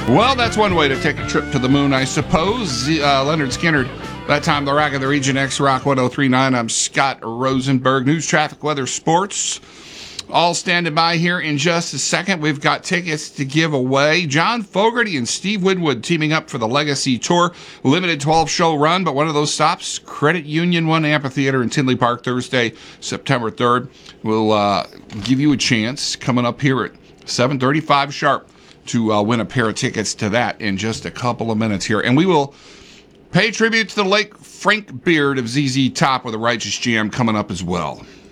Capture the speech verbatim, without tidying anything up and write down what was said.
Well, that's one way to take a trip to the moon, I suppose. Uh, Leonard Skinner, that time the Rock of the Region, X-Rock one oh three point nine. I'm Scott Rosenberg. News, traffic, weather, sports. All standing by here in just a second. We've got tickets to give away. John Fogerty and Steve Winwood teaming up for the Legacy Tour. Limited twelve-show run, but one of those stops, Credit Union One Amphitheater in Tinley Park, Thursday, September third. We'll uh, give you a chance coming up here at seven thirty-five sharp to uh, win a pair of tickets to that in just a couple of minutes here. And we will pay tribute to the late Frank Beard of Z Z Top with a Righteous Jam coming up as well.